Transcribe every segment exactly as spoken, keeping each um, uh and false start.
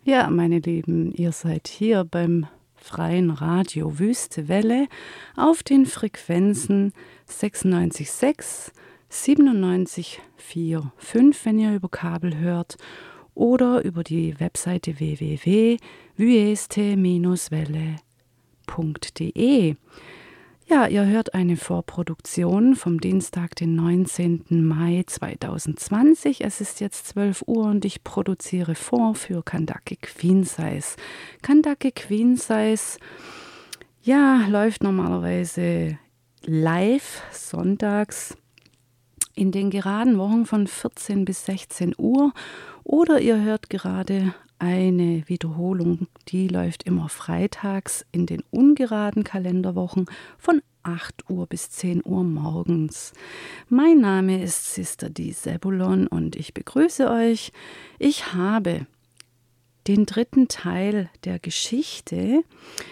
Ja, meine Lieben, ihr seid hier beim freien Radio Wüste Welle auf den Frequenzen sechsundneunzig Komma sechs, siebenundneunzig Komma vier, fünf, wenn ihr über Kabel hört, oder über die Webseite w w w punkt wüste welle punkt d e. Ja, ihr hört eine Vorproduktion vom Dienstag, den neunzehnten Mai zweitausendzwanzig. Es ist jetzt zwölf Uhr und ich produziere vor für Kandake Queen-Size. Kandake Queen-Size, ja, läuft normalerweise live sonntags in den geraden Wochen von vierzehn bis sechzehn Uhr. Oder ihr hört gerade eine Wiederholung, die läuft immer freitags in den ungeraden Kalenderwochen von acht Uhr bis zehn Uhr morgens. Mein Name ist Sister Di Sebulon und ich begrüße euch. Ich habe den dritten Teil der Geschichte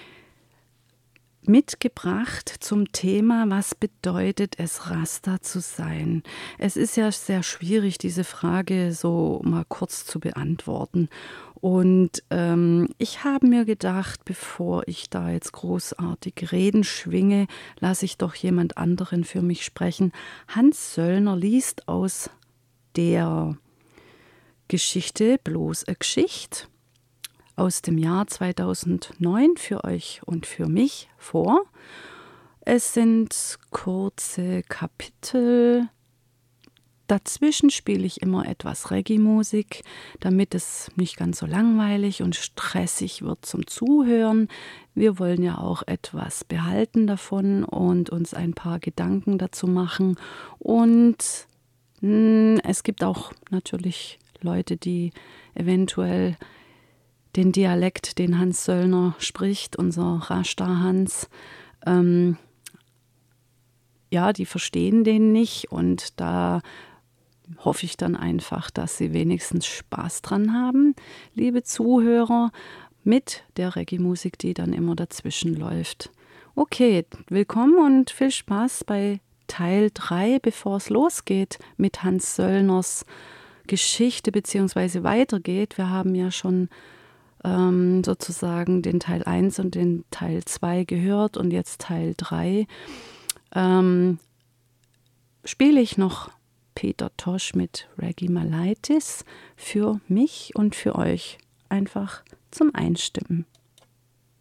mitgebracht zum Thema, was bedeutet es, Rasta zu sein? Es ist ja sehr schwierig, diese Frage so mal kurz zu beantworten. Und ähm, ich habe mir gedacht, bevor ich da jetzt großartig Reden schwinge, lasse ich doch jemand anderen für mich sprechen. Hans Söllner liest aus der Geschichte Bloß a Geschichte aus dem Jahr zweitausendneun für euch und für mich vor. Es sind kurze Kapitel. Dazwischen spiele ich immer etwas Reggae-Musik, damit es nicht ganz so langweilig und stressig wird zum Zuhören. Wir wollen ja auch etwas behalten davon und uns ein paar Gedanken dazu machen. Und mh, es gibt auch natürlich Leute, die eventuell den Dialekt, den Hans Söllner spricht, unser Rasta-Hans, ähm, ja, die verstehen den nicht und da hoffe ich dann einfach, dass sie wenigstens Spaß dran haben, liebe Zuhörer, mit der Reggae-Musik, die dann immer dazwischen läuft. Okay, willkommen und viel Spaß bei Teil drei, bevor es losgeht mit Hans Söllners Geschichte beziehungsweise weitergeht. Wir haben ja schon ähm, sozusagen den Teil eins und den Teil zwei gehört und jetzt Teil drei. Ähm, spiele ich noch Peter Tosh mit Reggae Malaitis für mich und für euch einfach zum Einstimmen.